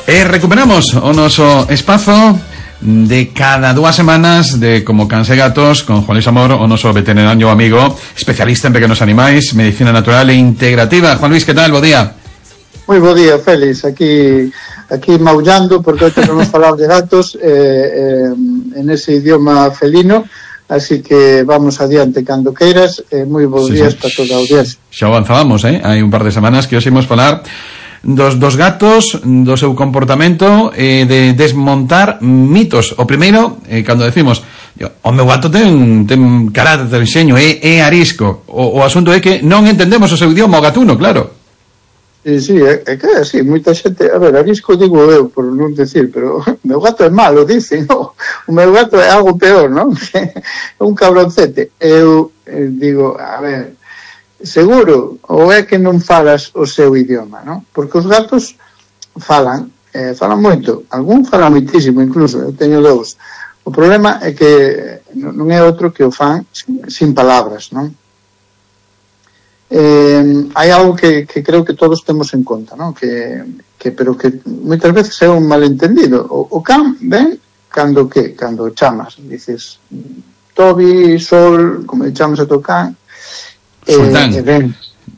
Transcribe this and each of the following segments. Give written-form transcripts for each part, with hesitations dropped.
Recuperamos o noso espazo de cada 2 semanas de Como Cans e Gatos con Juan Luis Amor, o noso veterinario amigo, especialista en pequenos animais, medicina natural e integrativa. Juan Luis, que tal? Bo día. Moi bo día, Félix. Aquí maullando, porque hoy tenemos falar de gatos en ese idioma felino, así que vamos adiante cando queiras. Moi bons días para toda a audiencia. Xa avanzábamos, hai un par de semanas que hoxe imos falar dos gatos, do seu comportamento, de desmontar mitos. O primeiro, cando decimos o meu gato ten carácter de enxeño, é arisco, o asunto é que non entendemos o seu idioma, o gatuno, claro. Sí, é que é así, moita xente, a ver, arisco digo eu, por non decir, pero o meu gato é malo, dicen, no? O meu gato é algo peor, non? É un cabroncete. Eu digo, a ver, seguro, ou é que non falas o seu idioma, non? Porque os gatos falan moito, algún falan moitísimo, incluso, eu teño 2. O problema é que non é outro que o fan sin palabras, non? Hai algo que creo que todos temos en conta, non? Pero que moitas veces é un malentendido. O can ven cando chamas, dices Tobi, Sol, como chamas a teu can, Sultán.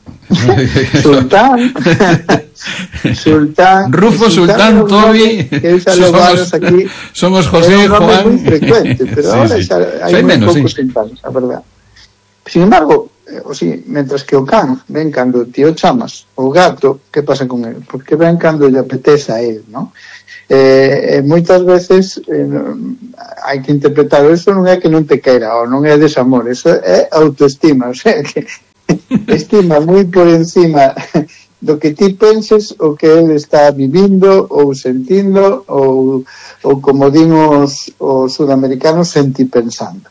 Sultán, Rufo, Sultán, Tobi, somos José, Juan. Muy frecuente, pero ahora hay muy pocos sintanes, a verdad. Sin embargo, mientras que o can ven cando ti o chamas, o gato, que pasa con él? Porque ven cando lle apetece a él, non? Moitas veces hai que interpretar eso, non é que non te queira ou non é desamor, eso é autoestima, o sea que estima moi por encima do que ti penses o que ele está vivindo ou sentindo ou como dimos os sudamericanos, sentipensando.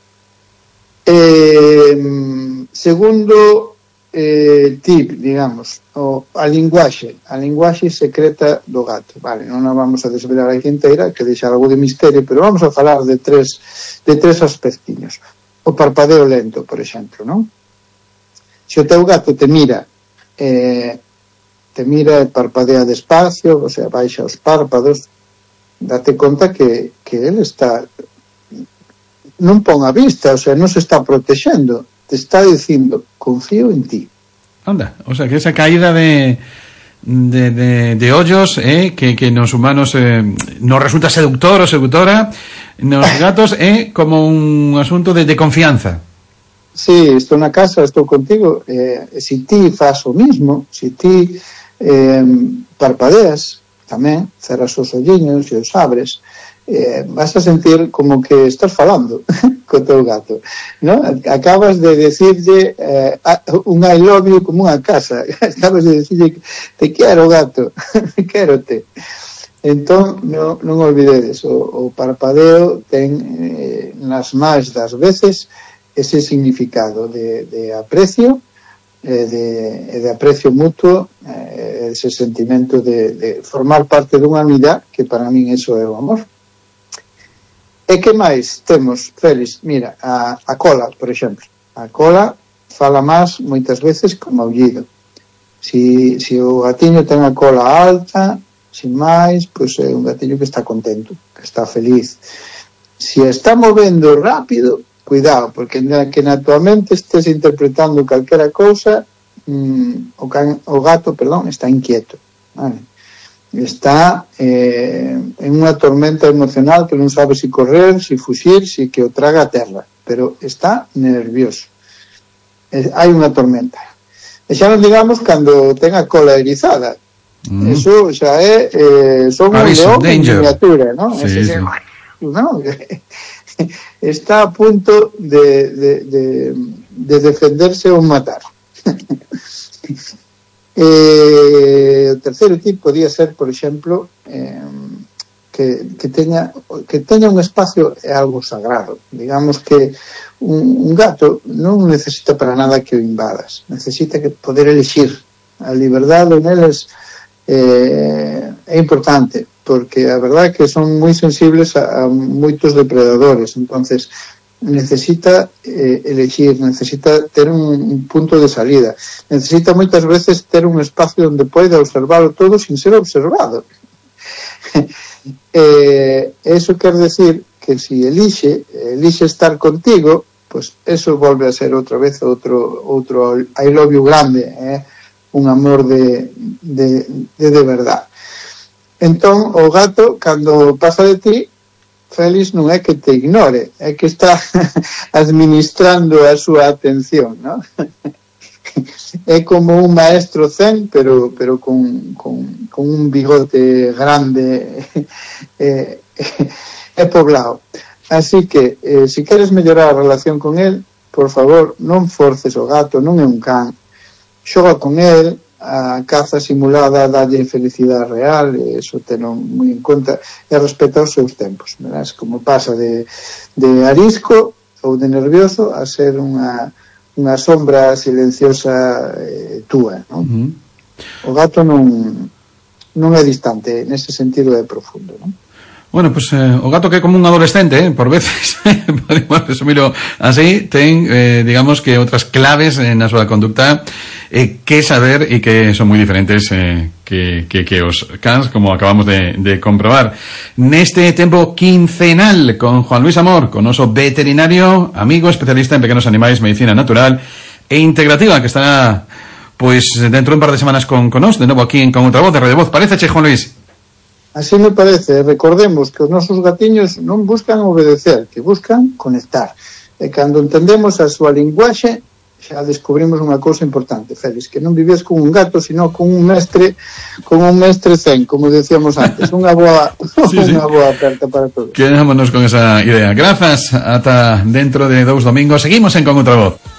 Segundo tip, digamos, a linguaxe secreta do gato. Vale, non a vamos a desvelar aquí inteira, que deixar algo de misterio, pero vamos a falar de tres aspectiños. O parpadeo lento, por exemplo, non? Se o teu gato te mira e parpadea despacio, o sea, baixa os párpados, date conta que ele está, non pon a vista, o sea, non se está protexendo, te está dicindo, confío en ti. Anda, o sea, que esa caída de hoyos, que nos humanos nos resulta seductor o seductora, nos gatos é como un asunto de confianza. Sí, estou na casa, estou contigo, si ti faz o mismo, si ti parpadeas tamén, cerras os olliños e os abres, vas a sentir como que estás falando co teu gato, ¿no? Acabas de decirle un I love you como unha casa, acabas de decirle te quero, gato, quérote. Entón, non olvidedes, o parpadeo ten nas máis das veces ese significado de aprecio, de aprecio mutuo, ese sentimento de formar parte dunha unidade, que para min eso é o amor. E que máis temos, Félix? Mira, a cola, por exemplo. A cola fala máis moitas veces como aullido. Si o gatiño ten a cola alta, sin máis, pois é un gatiño que está contento, que está feliz. Si está movendo rápido, cuidado, porque que na tua mente estés interpretando calquera cousa, o gato, está inquieto, vale? Está en unha tormenta emocional que non sabe si correr, si fuxir, si que o traga a terra, pero está nervioso. Hai unha tormenta. E xa non digamos cando ten a cola erizada. Eso xa é son un león en miniatura, non? Sí, sí. Non, está a punto de defenderse ou matar. O terceiro tipo podía ser, por exemplo, que teña un espacio é algo sagrado. Digamos que un gato non necesita para nada que o invadas, necesita que poder elegir. A liberdade neles é importante, porque a verdade é que son moi sensibles a moitos depredadores, entonces necesita elegir, necesita ter un punto de salida, necesita moitas veces ter un espacio onde poida observarlo todo sin ser observado. Eso quer decir que si elixe estar contigo, pues eso volve a ser outra vez outro I love you grande, un amor de verdad. Entón, o gato, cando pasa de ti, Félix, non é que te ignore, é que está administrando a súa atención, ¿no? É como un maestro zen, pero con un bigote grande e poblado. Así que, se queres mellorar a relación con él, por favor, non forces o gato, non é un can. Xoga con él, a caza simulada dalle felicidade real, e iso teno moi en conta, e respeta os seus tempos. Verás como pasa de arisco ou de nervioso a ser unha sombra silenciosa túa, non? O gato non é distante, nese sentido é profundo, non? Bueno, pues o gato que é como un adolescente, por veces, podemos resumirlo así, ten, digamos que outras claves na súa conducta que saber e que son moi diferentes que os cans, como acabamos de comprobar. Neste tempo quincenal con Juan Luis Amor, con noso veterinario, amigo, especialista en pequenos animais, medicina natural e integrativa, que estará pues dentro de un par de semanas con nos, de novo aquí en Con Outra Voz, de Radio Voz. Paréceche, Juan Luis? Así me parece. Recordemos que os nosos gatiños non buscan obedecer, que buscan conectar. E cando entendemos a súa linguaxe, xa descubrimos unha cousa importante, Félix, que non vives con un gato, sino con un mestre zen, como decíamos antes. Unha boa aperta para todos. Quedámonos con esa idea. Grazas, ata dentro de 2 domingos. Seguimos en Con Outra Voz.